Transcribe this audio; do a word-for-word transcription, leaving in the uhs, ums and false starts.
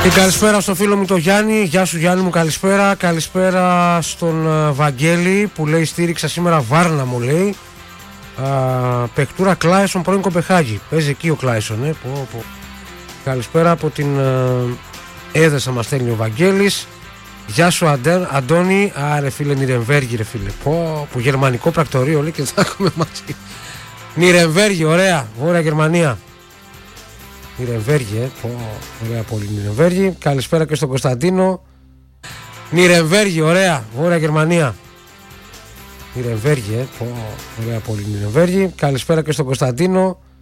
Και καλησπέρα στο φίλο μου το Γιάννη. Γεια σου Γιάννη μου, καλησπέρα. Καλησπέρα στον Βαγγέλη που λέει στήριξα σήμερα Βάρνα μου λέει. Α, παιχτούρα Κλάισον πρώην Κοπεχάγη. Παίζει εκεί ο Κλάισον, ε. Πω, πω. Καλησπέρα από την Έδεσα μας στέλνει ο Βαγγέλης. Γεια σου Αντέ, Αντώνη. Άρε φίλε Νιρεμβέργη ρε φίλε. Πω, που γερμανικό πρακτορείο λέει και θα έχουμε μαζί. Νιρεμβέργη, ωραία, Βόρεια Γερμανία. Νιρεμβέργη, ε. Πω, ωραία πόλη Νιρεμβέργη. Καλησπέρα και στον Κωνσταντίνο. Νιρεμβέργη, ωραία, Βόρεια Γερμανία. Νιρεμβέργη, ε. Πω, ωραία πόλη Νιρεμβέργη. Καλησπέρα και στον Κωνσταντίνο.